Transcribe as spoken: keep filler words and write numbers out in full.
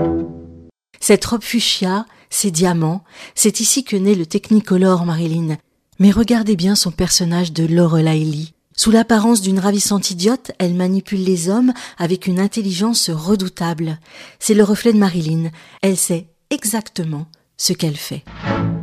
Cette robe fuchsia, ces diamants, c'est ici que naît le Technicolor Marilyn. Mais regardez bien son personnage de Lorelei Lee. Sous l'apparence d'une ravissante idiote, elle manipule les hommes avec une intelligence redoutable. C'est le reflet de Marilyn. Elle sait exactement ce qu'elle fait.